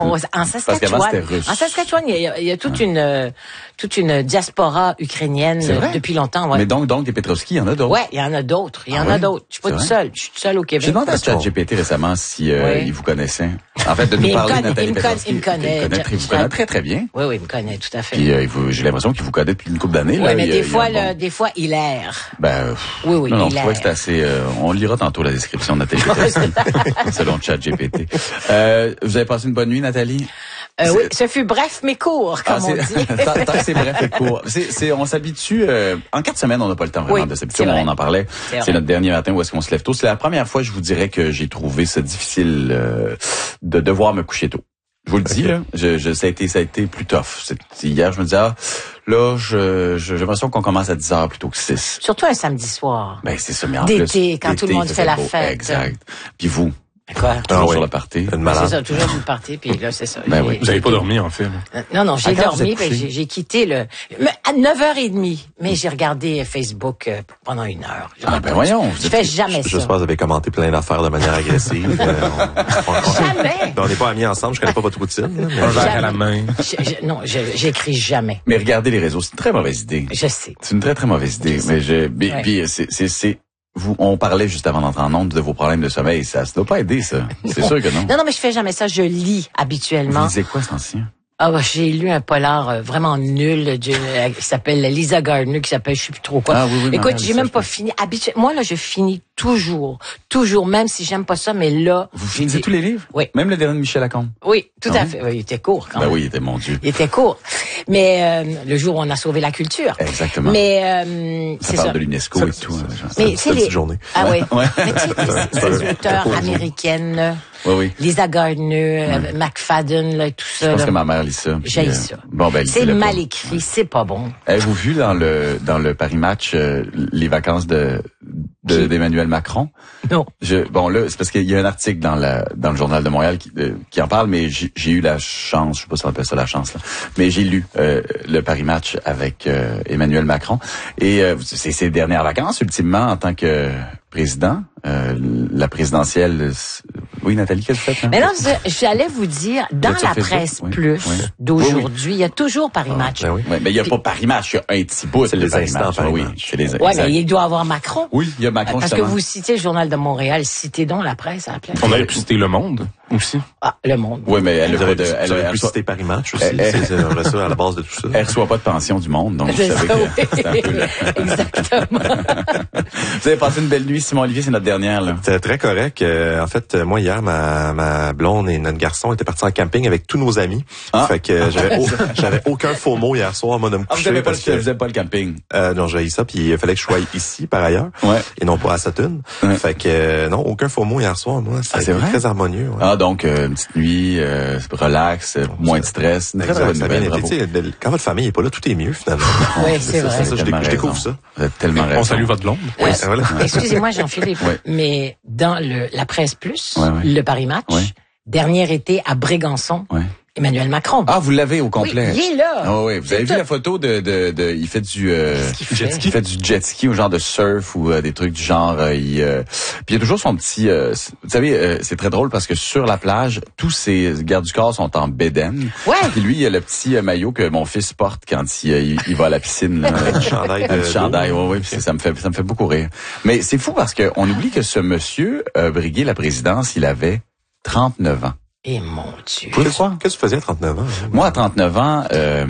En Parce qu'avant, c'était russe. En Saskatchewan, il y a toute une diaspora ukrainienne depuis longtemps. Ouais. Mais donc, des Petrovski, il y en a d'autres. Ouais, il y en a d'autres. Je suis pas tout seul. Je suis tout seul au Québec. J'ai demandé à ChatGPT récemment si il vous connaissait. En fait, de nous parler de Nathalie Petrovski. Il me connaît. Il vous connaît très, très bien. Oui, il me connaît, tout à fait. Puis, j'ai l'impression qu'il vous connaît depuis une couple d'années. Oui, mais des fois, il erre. Oui, non, je trouvais que c'était assez... on lira tantôt la description de Nathalie Petrovski, selon ChatGPT. Vous avez passé une bonne nuit, Nathalie? Oui, ce fut bref mais court, comme on dit. Tant que c'est bref et court. On s'habitue. En 4 semaines, on n'a pas le temps vraiment de s'habituer. On en parlait. C'est notre dernier matin où est-ce qu'on se lève tôt. C'est la première fois, je vous dirais, que j'ai trouvé ça difficile de devoir me coucher tôt. Je vous le dis, là. Ça a été plus tough. Hier, je me disais, j'ai l'impression qu'on commence à 10h plutôt que 6. Surtout un samedi soir. Ben, c'est ça, mais en d'été, quand tout le monde fait la fête. Exact. Puis vous? Quoi? Toujours sur le party. C'est ça, toujours sur le party, puis là, c'est ça. Ben oui. Vous avez pas dormi, en fait. Non, j'ai dormi, puis j'ai quitté à 9h30, mais j'ai regardé Facebook pendant 1 heure. Ben voyons. Je fais jamais ça. J'espère que vous avez commenté plein d'affaires de manière agressive. Jamais! On n'est pas amis ensemble, je connais pas votre routine. Un verre à la main. Non, j'écris jamais. Mais regardez les réseaux, c'est une très mauvaise idée. Je sais. C'est une très, très mauvaise idée. Mais puis on parlait juste avant d'entrer en ondes de vos problèmes de sommeil. Ça doit pas aider, ça. C'est sûr que non. Non, mais je fais jamais ça. Je lis habituellement. Vous lisez quoi, cet ancien? J'ai lu un polar vraiment nul qui s'appelle Lisa Gardner, qui s'appelle je sais plus trop quoi. Écoute, j'ai même pas fini. Moi, là, je finis toujours, même si j'aime pas ça, mais là... Vous finissez tous les livres? Oui. Même le dernier de Michel Lacombe? Oui, tout à fait. Oui, il était court quand même. Oui, il était, mon Dieu. Il était court. Mais le jour où on a sauvé la culture. Exactement. Mais ça parle de l'UNESCO et tout. Mais c'est une journée. Ah oui. Mais tu sais, ces auteurs américaines... Oui. Lisa Gardner, McFadden, là, tout ça. Je pense que ma mère lit ça. J'ai ça. C'est mal écrit, c'est pas bon. Avez-vous vu dans le Paris Match les vacances d'Emmanuel Macron? Non. Là, c'est parce qu'il y a un article dans le Journal de Montréal qui en parle, mais j'ai eu la chance, je sais pas si on appelle ça la chance, là, mais j'ai lu le Paris Match avec Emmanuel Macron. Et c'est ses dernières vacances, ultimement, en tant que président. La présidentielle... Oui, Nathalie, qu'est-ce que vous faites? Mais non, j'allais vous dire, dans la presse plus d'aujourd'hui, il y a toujours Paris Match. Oui. Mais il n'y a pas Paris Match, il y a un petit bout. C'est les instants Paris Match. Oui, mais il doit avoir Macron. Oui, il y a Macron, parce que vous citez le Journal de Montréal, citez donc la presse à la place. On aurait pu citer Le Monde aussi. Ah, Le Monde. Oui, mais elle aurait pu citer Paris Match aussi. C'est ça à la base de tout ça. Elle reçoit pas de pension du Monde, donc je savais que c'était un peu... Exactement. Vous avez passé une belle nuit, Simon Olivier, c'est notre dernière, là. C'était très correct. En fait, moi, hier, ma blonde et notre garçon étaient partis en camping avec tous nos amis. Fait que j'avais aucun faux mot hier soir, moi, de me coucher. Vous n'avez pas le camping? Non, j'ai eu ça, puis il fallait que je sois ici, par ailleurs. Et non pas à Sutton. Fait que, non, aucun faux mot hier soir, moi. C'est très harmonieux. Ouais. Donc, une petite nuit, relax, moins de stress. Une très bonne nouvelle. Quand votre famille est pas là, tout est mieux, finalement. Oui, c'est vrai. Je découvre ça. Vous êtes tellement raison. On salue votre blonde. Excusez-moi, Jean-Philippe, mais dans la presse plus, le Paris Match, dernier été à Brégançon, Emmanuel Macron. Ah, vous l'avez au complet. Oui, il est là. Ah oui, vous avez vu la photo il fait du jet ski. Il fait du jet ski ou genre de surf ou des trucs du genre. Puis il y a toujours son petit. Vous savez, c'est très drôle parce que sur la plage, tous ses gardes du corps sont en bédaine. Ouais. Puis lui, il y a le petit maillot que mon fils porte quand il va à la piscine. Un chandail. Oui. Puis ça me fait beaucoup rire. Mais c'est fou parce que on oublie que ce monsieur brigué la présidence, il avait 39 ans. Et mon Dieu. Qu'est-ce que tu faisais à 39 ans? Moi, à 39 ans,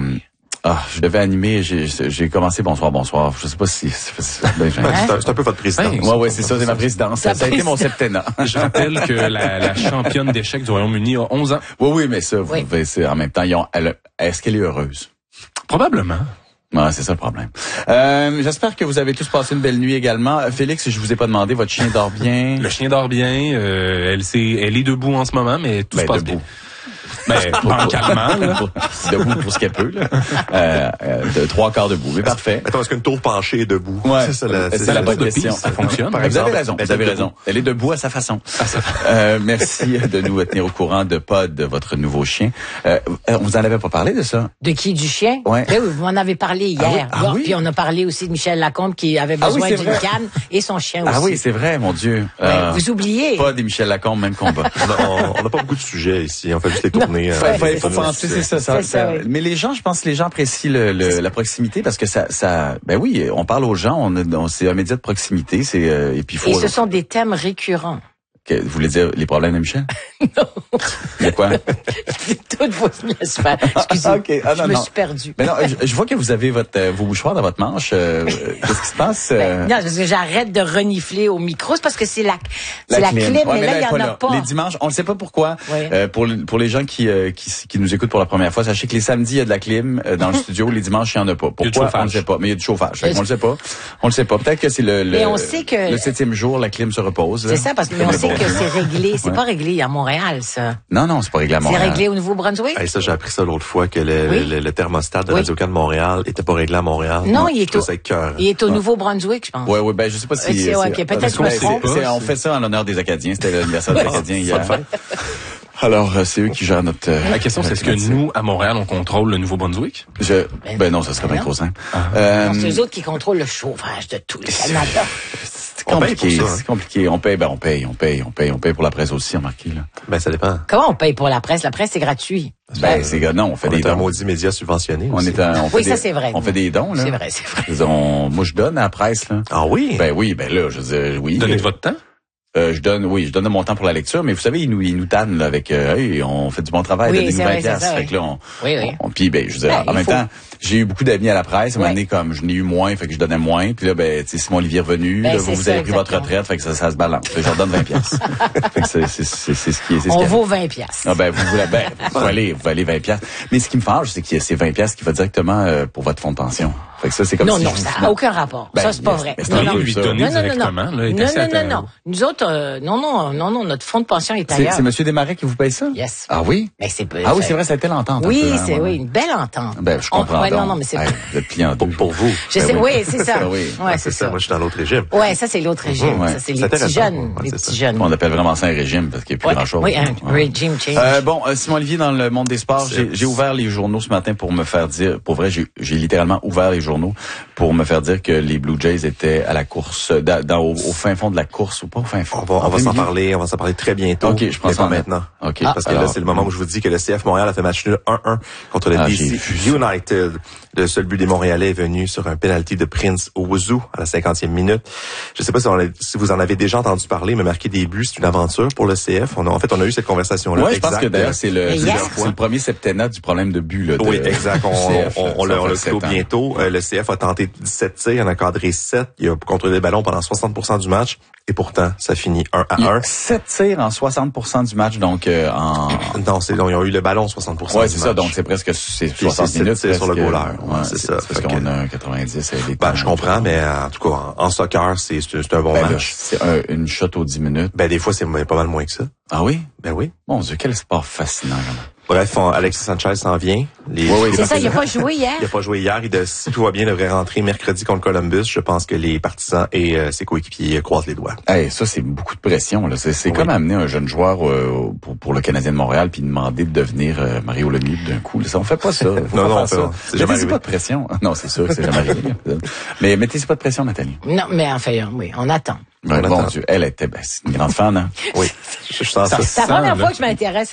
je devais animer, j'ai commencé Bonsoir. Je sais pas si c'est un peu votre présidence. Ouais, c'est ça, c'est ma présidence. Ça a été mon septennat. Je rappelle que la championne d'échecs du Royaume-Uni a 11 ans. Oui, mais ça, c'est en même temps, est-ce qu'elle est heureuse? Probablement. Ouais, c'est ça le problème. J'espère que vous avez tous passé une belle nuit également. Félix, je vous ai pas demandé, votre chien dort bien? Le chien dort bien. Elle est debout en ce moment, mais tout se passe bien. Ben, en calmant, là. Debout pour ce qu'elle peut, là. De 3/4 debout. Mais parfait. Attends, est-ce qu'une tour penchée est debout? Ouais. C'est la bonne question. Ça fonctionne. Vous avez raison. Elle est debout à sa façon. Merci de nous tenir au courant de Pod, de votre nouveau chien. Vous en avez pas parlé de ça? De qui? Du chien? Ouais. Oui, vous m'en avez parlé hier. Oui? Puis on a parlé aussi de Michel Lacombe qui avait besoin d'une canne et son chien aussi. Ah oui, c'est vrai, mon Dieu. Vous oubliez. Pod et Michel Lacombe, même combat. On n'a pas beaucoup de sujets ici. On fait juste les tourner. Il faut penser, c'est ça. Mais les gens, je pense que les gens apprécient la proximité parce que ça, ben oui, on parle aux gens, c'est un média de proximité, et puis Et ce sont des thèmes récurrents. Vous voulez dire les problèmes de Michel? Non. Il y a quoi? Toutes vos excusez. Okay. Je me suis perdue. Mais non, je vois que vous avez vos mouchoirs dans votre manche. Qu'est-ce qui se passe? Non, parce que j'arrête de renifler au micro. C'est parce que c'est la clim, mais là, il y en a pas. Les dimanches, on ne sait pas pourquoi. Oui. Pour les gens qui nous écoutent pour la première fois, sachez que les samedis, il y a de la clim dans le studio. Les dimanches, il n'y en a pas. Pourquoi? On ne sait pas. Mais il y a du chauffage. On le sait pas. Peut-être que c'est le 7e jour, la clim se repose. C'est ça, parce que on sait que c'est réglé. C'est pas réglé à Montréal, ça. Non, c'est pas réglé à Montréal. C'est réglé au Nouveau-Brunswick? Ça, j'ai appris ça l'autre fois, que le thermostat de Radio-Can de Montréal était pas réglé à Montréal. Non, il est au Nouveau-Brunswick, je pense. Oui, ben, je sais pas si... peut-être on fait ça en l'honneur des Acadiens. C'était l'anniversaire des Acadiens hier. Alors, c'est eux qui gèrent notre... La question, c'est est-ce que nous, à Montréal, on contrôle le Nouveau-Brunswick? Ben non, ça serait bien trop simple. C'est eux autres qui contrôlent le chauffage de tout le Canada. C'est compliqué. On paye pour la presse aussi, remarquez, là. Ben, ça dépend. Comment on paye pour la presse? La presse, c'est gratuit. Non, on fait des dons. On est un maudit média subventionné. Ça, c'est vrai. On fait des dons, là. C'est vrai. Moi, je donne à la presse, là. Ah oui? Ben là, je veux dire, oui. Donnez de votre temps? Je donne de mon temps pour la lecture, mais vous savez, ils nous tannent, là, avec, on fait du bon travail, donnez-nous 20 piastres. Fait que là, puis, je veux dire, en même temps, j'ai eu beaucoup d'amis à la presse, à un moment donné, comme, je n'ai eu moins, fait que je donnais moins, puis là, Simon Olivier est revenu, là, vous avez pris votre retraite, fait que ça se balance. Fait que je leur donne 20 piastres. Fait que c'est ce qui est, on vaut 20 piastres. Ah, vous allez 20 piastres. Mais ce qui me fâche, c'est que c'est 20 piastres qui va directement, pour votre fonds de pension. Fait que ça, c'est comme non, ça n'a aucun rapport. Ça, c'est pas vrai. Non, lui donner directement, là, non. Nous autres, non, notre fonds de pension est ailleurs. C'est Monsieur Desmarais qui vous paye ça? Yes. Ah oui? Mais c'est ah oui, c'est vrai, ça a été l'entente. Oui, une belle entente. Ben, je comprends. Non, mais c'est vous êtes plié en deux. Pour vous. Je sais, oui, c'est ça. Ouais, c'est ça. Moi, je suis dans l'autre régime. Ouais, ça, c'est l'autre régime. Ça, c'est les petits jeunes. Les petits jeunes. On appelle vraiment ça un régime parce qu'il n'y a plus grand-chose. Oui, un régime change. Bon, Simon Olivier, dans le monde des sports, j'ai ouvert les journaux ce matin pour me faire dire, pour vrai, j'ai littéralement ouvert les journaux pour me faire dire que les Blue Jays étaient à la course, au fin fond de la course, ou pas au fin fond. On va s'en parler très bientôt. OK, je prends ça maintenant. OK. Parce que là, c'est le moment où je vous dis que le CF Montréal a fait match nul 1-1 contre le DC United. Le seul but des Montréalais est venu sur un penalty de Prince Owusu à la 50e minute. Je sais pas si vous en avez déjà entendu parler, mais marquer des buts, c'est une aventure pour le CF. On a eu cette conversation-là. Oui, je pense que d'ailleurs, c'est le premier septennat du problème de but, là. Oui, exact. On le clôt bientôt. Le CF a tenté 17 tirs, en a cadré 7. Il a contrôlé le ballon pendant 60% du match. Et pourtant, ça finit 1-1. 7 tirs en 60% du match, donc Non, ils ont eu le ballon 60% du match. Ouais, c'est ça, donc c'est presque 60 minutes. C'est sur le goaler. Ouais, c'est ça. Parce qu'on a 90. Je comprends, mais en tout cas, en soccer, c'est un bon match. C'est une shot aux 10 minutes. Des fois, c'est pas mal moins que ça. Ah oui? Ben oui. Mon Dieu, quel sport fascinant. Bref, Alexis Sanchez s'en vient. C'est ça, il n'a pas joué hier. Il n'a pas joué hier. Si tout va bien, il devrait rentrer mercredi contre Columbus. Je pense que les partisans et ses coéquipiers croisent les doigts. Ça, c'est beaucoup de pression, là. C'est comme amener un jeune joueur pour le Canadien de Montréal puis demander de devenir Mario Lemieux d'un coup. Là, on fait pas ça. Non, c'est jamais arrivé. Mettez pas de pression. Non, c'est sûr que c'est jamais arrivé. Mais mettez pas de pression, Nathalie. Non, mais enfin, oui, on attend. Mon Dieu, elle était c'est une grande fan, hein. Oui. Je sens ça. C'est la première fois que je m'intéresse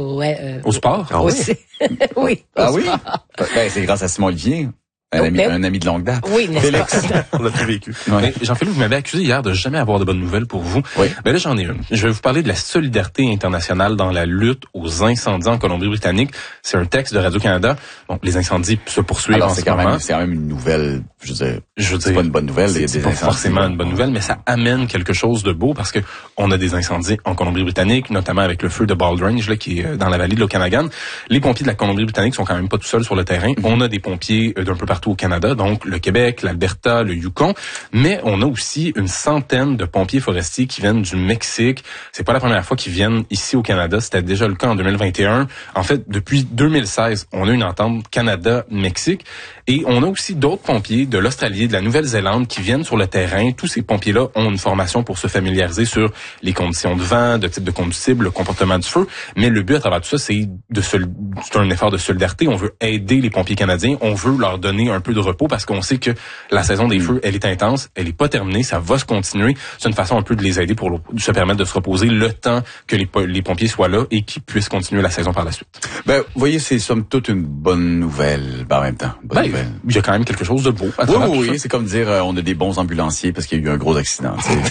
au sport. Ah oui. Oui. Ah oui. C'est grâce à Simon Olivier. Un ami de longue date. Oui, n'est-ce pas? On l'a tout vécu. Ouais. Jean-Philippe, vous m'avez accusé hier de jamais avoir de bonnes nouvelles pour vous. Oui. Mais là, j'en ai une. Je vais vous parler de la solidarité internationale dans la lutte aux incendies en Colombie-Britannique. C'est un texte de Radio-Canada. Bon, les incendies se poursuivent en ce moment. C'est quand même une nouvelle, je veux dire, c'est pas une bonne nouvelle. C'est pas forcément une bonne nouvelle, mais ça amène quelque chose de beau parce que on a des incendies en Colombie-Britannique, notamment avec le feu de Baldrange, là, qui est dans la vallée de l'Okanagan. Les pompiers de la Colombie-Britannique sont quand même pas tout seuls sur le terrain. On a des pompiers d'un peu partout au Canada, donc le Québec, l'Alberta, le Yukon, mais on a aussi une centaine de pompiers forestiers qui viennent du Mexique. C'est pas la première fois qu'ils viennent ici au Canada, c'était déjà le cas en 2021. En fait, depuis 2016, on a une entente Canada-Mexique et on a aussi d'autres pompiers de l'Australie, de la Nouvelle-Zélande qui viennent sur le terrain. Tous ces pompiers-là ont une formation pour se familiariser sur les conditions de vent, de type de combustible, le comportement du feu, mais le but à travers tout ça, c'est de c'est un effort de solidarité. On veut aider les pompiers canadiens. On veut leur donner un peu de repos parce qu'on sait que la saison des feux, elle est intense. Elle est pas terminée. Ça va se continuer. C'est une façon un peu de les aider pour se permettre de se reposer le temps que les pompiers soient là et qu'ils puissent continuer la saison par la suite. Ben, vous voyez, c'est somme toute une bonne nouvelle, en même temps. Il y a quand même quelque chose de beau. Oui, c'est comme dire, on a des bons ambulanciers parce qu'il y a eu un gros accident.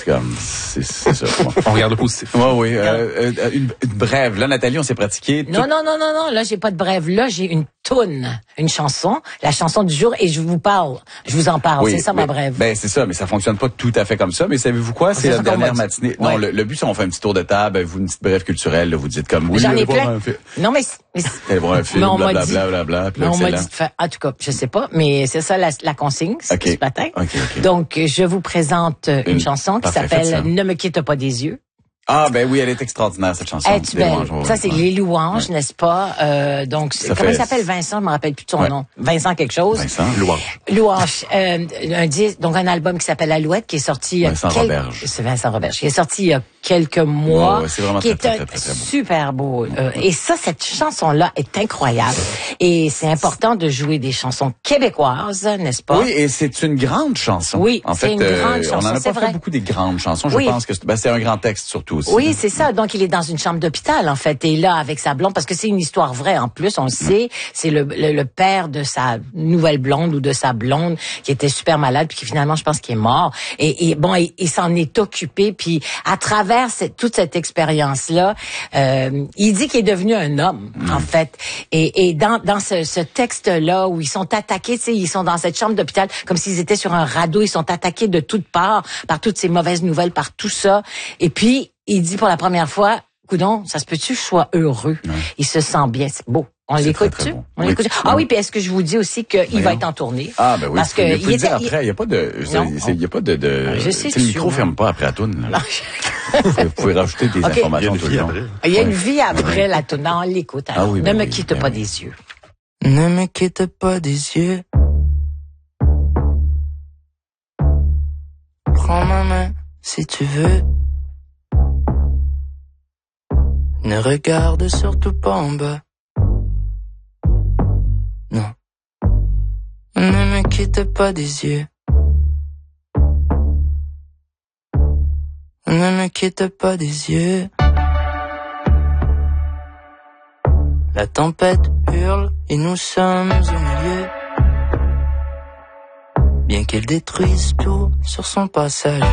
C'est ça. On regarde le positif. Oui. Une brève. Là, Nathalie, on s'est pratiqué. Non. Là, j'ai pas de brève. Là, j'ai une toune, une chanson, la chanson du jour, et je vous en parle. C'est ça ma brève. Ben, c'est ça, mais ça fonctionne pas tout à fait comme ça. Mais savez-vous quoi? C'est la dernière matinée. Ouais. Non, le but, c'est qu'on fait un petit tour de table, vous, une petite brève culturelle, là, vous dites comme oui. J'en ai plein. Non, mais allez voir un film, blablabla. On m'a dit de faire, en tout cas, je sais pas, mais c'est ça la consigne, ce matin. Okay. Donc, je vous présente une chanson qui s'appelle Ne me quitte pas des yeux. Ah, ben oui, elle est extraordinaire, cette chanson. Es-tu belle? Ça, c'est Les Louanges, n'est-ce pas? Donc, comment il s'appelle Vincent? Je me rappelle plus de son nom. Vincent quelque chose. Vincent. Louange. Donc, un album qui s'appelle Alouette, qui est sorti Vincent Roberge. C'est Vincent Roberge. Qui est sorti il y a quelques mois. C'est vraiment qui très, est très, très, très beau. Super beau. Et ça, cette chanson-là est incroyable. Et c'est important de jouer des chansons québécoises, n'est-ce pas? Oui, et c'est une grande chanson. Oui, en fait, c'est une grande chanson. On n'en a pas fait beaucoup des grandes chansons. Je pense que c'est un grand texte surtout aussi. Oui, c'est ça. Donc, il est dans une chambre d'hôpital, en fait, et là, avec sa blonde, parce que c'est une histoire vraie, en plus, on le sait, c'est le père de sa nouvelle blonde ou de sa blonde qui était super malade, puis qui finalement, je pense qu'il est mort. Et bon, il s'en est occupé, puis à travers toute cette expérience-là, il dit qu'il est devenu un homme, en fait. Et dans ce texte-là, où ils sont attaqués, tu sais, ils sont dans cette chambre d'hôpital, comme s'ils étaient sur un radeau, ils sont attaqués de toutes parts, par toutes ces mauvaises nouvelles, par tout ça. Et puis, il dit pour la première fois, coudonc, ça se peut-tu que je sois heureux? Ouais. Il se sent bien, c'est beau. On l'écoute-tu? On l'écoute. Ah oui, puis est-ce que je vous dis aussi qu'il va être en tournée? Ah ben oui. Parce que il était après, il y a pas de je sais le micro ferme pas après la toune. Vous pouvez rajouter des informations tout le long. Il y a une vie après la toune. Non, on l'écoute. Ne me quitte pas des yeux. Ne me quitte pas des yeux. Prends ma main si tu veux. Ne regarde surtout pas en bas. Non. Ne me quitte pas des yeux. Ne me quitte pas des yeux. La tempête hurle et nous sommes au milieu. Bien qu'elle détruise tout sur son passage.